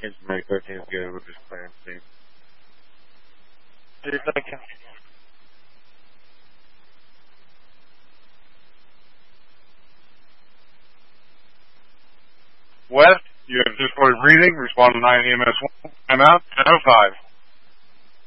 January 13th, good with this clearance, Steve. Thank you. West, you have difficulty breathing. Respond to 9 EMS 1. I'm out. 10:05.